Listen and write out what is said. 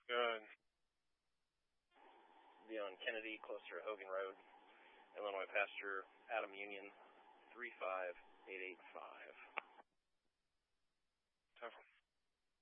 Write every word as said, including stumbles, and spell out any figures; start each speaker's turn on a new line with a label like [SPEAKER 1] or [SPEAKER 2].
[SPEAKER 1] Good.
[SPEAKER 2] Be on Kennedy, closer to Hogan Road. Illinois passenger Adam Union, three five eight eight five.